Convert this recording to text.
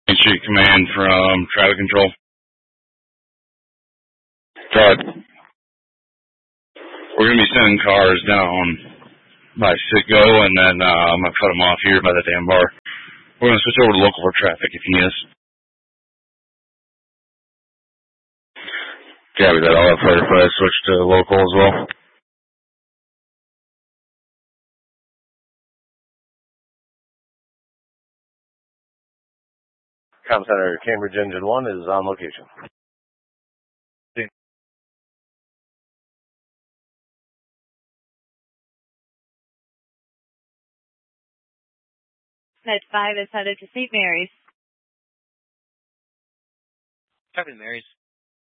Main Street Command from Traffic Control. We're going to be sending cars down by Citgo, and then I'm going to cut them off here by the dam bar. We're going to switch over to local for traffic if you need us. Copy that. I'll have Firefly switch to local as well. Com Center, Cambridge Engine 1 is on location. Med 5 is headed to St. Mary's. Copy, Mary's.